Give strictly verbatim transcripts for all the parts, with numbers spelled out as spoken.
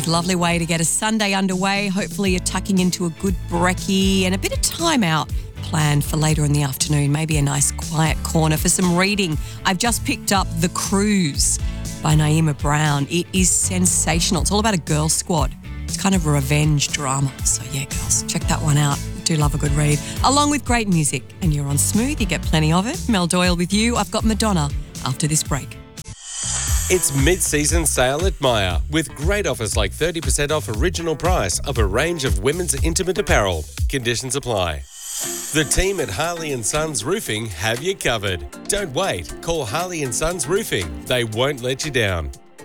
Lovely way to get a Sunday underway. Hopefully you're tucking into a good brekkie and a bit of time out planned for later in the afternoon. Maybe a nice quiet corner for some reading. I've just picked up The Cruise by Naima Brown. It is sensational. It's all about a girl squad. It's kind of a revenge drama. So yeah, girls, check that one out. I do love a good read. Along with great music. And you're on Smooth, you get plenty of it. Mel Doyle with you. I've got Madonna after this break. It's mid-season sale at Myer with great offers like thirty percent off original price of a range of women's intimate apparel. Conditions apply. The team at Harley and Sons Roofing have you covered. Don't wait. Call Harley and Sons Roofing. They won't let you down.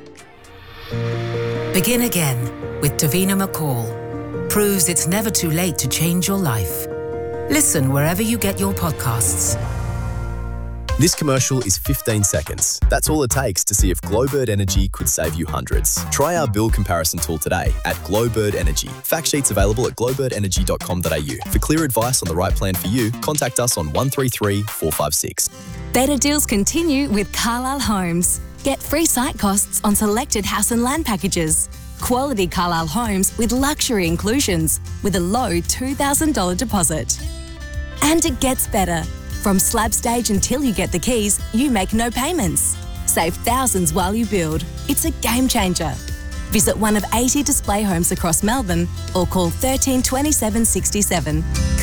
Begin again with Davina McCall. Proves it's never too late to change your life. Listen wherever you get your podcasts. This commercial is fifteen seconds. That's all it takes to see if Glowbird Energy could save you hundreds. Try our bill comparison tool today at Glowbird Energy. Fact sheets available at glowbird energy dot com dot a u. For clear advice on the right plan for you, contact us on one three three, four five six. Better deals continue with Carlisle Homes. Get free site costs on selected house and land packages. Quality Carlisle Homes with luxury inclusions with a low two thousand dollars deposit. And it gets better. From slab stage until you get the keys, you make no payments. Save thousands while you build. It's a game changer. Visit one of eighty display homes across Melbourne or call thirteen twenty-seven sixty-seven.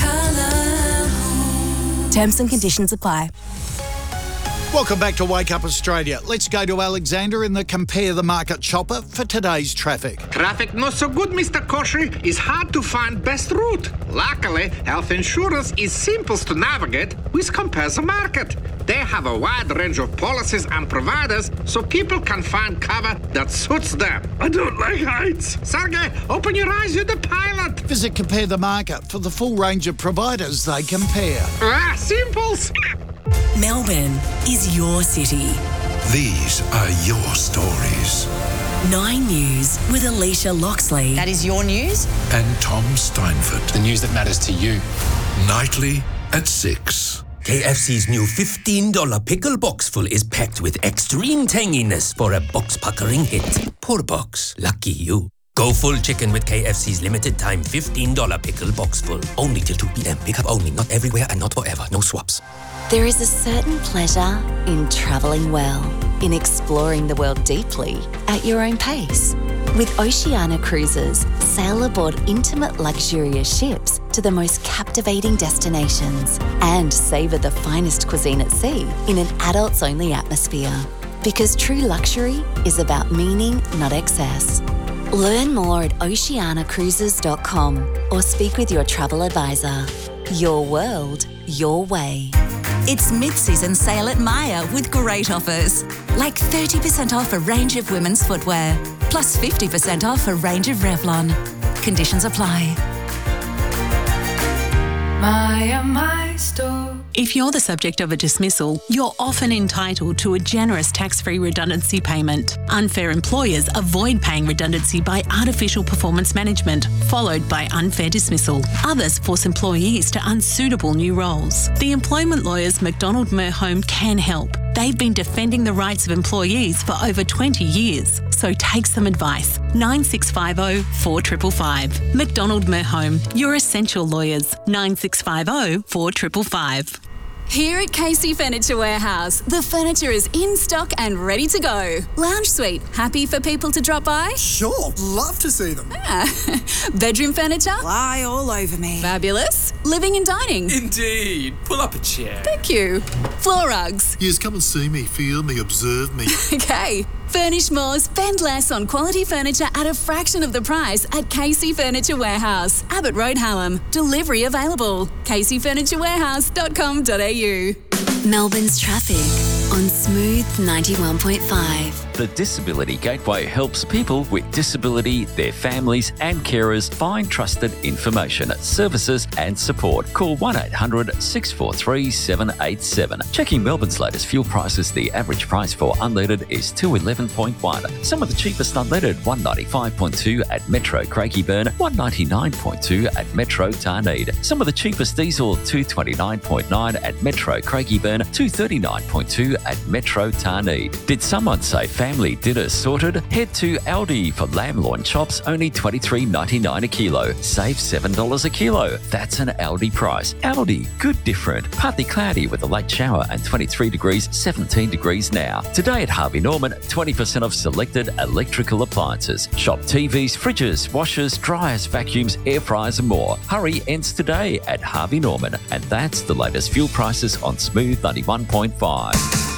Terms and conditions apply. Welcome back to Wake Up Australia. Let's go to Alexander in the Compare the Market chopper for today's traffic. Traffic not so good, Mister Koshy. It's hard to find best route. Luckily, health insurance is simple to navigate with Compare the Market. They have a wide range of policies and providers so people can find cover that suits them. I don't like heights. Sergey, open your eyes, you're the pilot. Visit Compare the Market for the full range of providers they compare. Ah, simples. Melbourne is your city. These are your stories. Nine News with Alicia Loxley. That is your news. And Tom Steinford. The news that matters to you. Nightly at six. K F C's new fifteen dollars pickle box full is packed with extreme tanginess for a box-puckering hit. Poor box. Lucky you. Go full chicken with K F C's limited time fifteen dollars pickle box full. Only till two p.m. Pick up only. Not everywhere and not forever. No swaps. There is a certain pleasure in travelling well, in exploring the world deeply at your own pace. With Oceania Cruises, sail aboard intimate luxurious ships to the most captivating destinations and savour the finest cuisine at sea in an adults-only atmosphere. Because true luxury is about meaning, not excess. Learn more at oceania cruises dot com or speak with your travel advisor. Your world, your way. It's mid-season sale at Myer with great offers. Like thirty percent off a range of women's footwear, plus fifty percent off a range of Revlon. Conditions apply. Myer, my store. If you're the subject of a dismissal, you're often entitled to a generous tax-free redundancy payment. Unfair employers avoid paying redundancy by artificial performance management, followed by unfair dismissal. Others force employees to unsuitable new roles. The employment lawyers McDonald Merhome can help. They've been defending the rights of employees for over twenty years. So take some advice. nine six five zero, four five five five. McDonald Merhome, your essential lawyers. nine six five zero, four five five five. Here at Casey Furniture Warehouse, the furniture is in stock and ready to go. Lounge suite, happy for people to drop by? Sure, love to see them. Ah. Bedroom furniture? Lie all over me. Fabulous. Living and dining? Indeed. Pull up a chair. Thank you. Floor rugs? Yes, come and see me, feel me, observe me. Okay. Furnish more, spend less on quality furniture at a fraction of the price at Casey Furniture Warehouse, Abbott Road, Hallam. Delivery available. casey furniture warehouse dot com dot a u. Melbourne's traffic on Smooth ninety-one point five. The Disability Gateway helps people with disability, their families and carers find trusted information, services and support. Call one eight hundred, six four three, seven eight seven. Checking Melbourne's latest fuel prices, the average price for unleaded is two eleven point one. Some of the cheapest unleaded, one ninety-five point two at Metro Craigieburn, one ninety-nine point two at Metro Tarnede. Some of the cheapest diesel, two twenty-nine point nine at Metro Craigieburn, two thirty-nine point two at Metro Tarnede. Did someone say Family dinner sorted? Head to Aldi for lamb loin chops, only twenty-three ninety-nine a kilo. Save seven dollars a kilo. That's an Aldi price. Aldi, good different. Partly cloudy with a late shower and twenty-three degrees, seventeen degrees now. Today at Harvey Norman, twenty percent off selected electrical appliances. Shop T Vs, fridges, washers, dryers, vacuums, air fryers and more. Hurry ends today at Harvey Norman. And that's the latest fuel prices on Smooth ninety-one point five.